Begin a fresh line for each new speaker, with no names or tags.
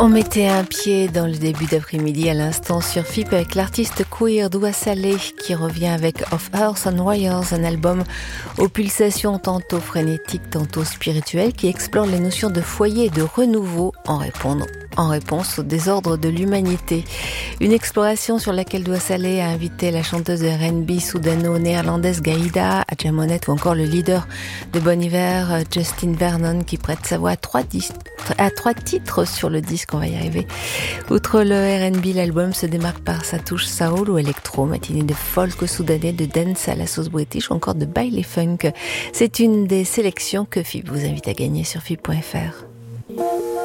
On mettait un pied dans le début d'après-midi à l'instant sur FIP avec l'artiste queer Doua Saleh qui revient avec Of Earth and Wires, un album aux pulsations tantôt frénétiques, tantôt spirituelles qui explore les notions de foyer et de renouveau en réponse au désordre de l'humanité. Une exploration sur laquelle Doua Saleh a invité la chanteuse de R&B soudano-néerlandaise Gaïda Adjamonet ou encore le leader de Bon Iver, Justin Vernon, qui prête sa voix à trois titres sur le disque, on va y arriver. Outre le R&B, l'album se démarque par sa touche soul ou électro, matinée de folk soudanais, de dance à la sauce british ou encore de baile funk. C'est une des sélections que FIP vous invite à gagner sur FIP.fr.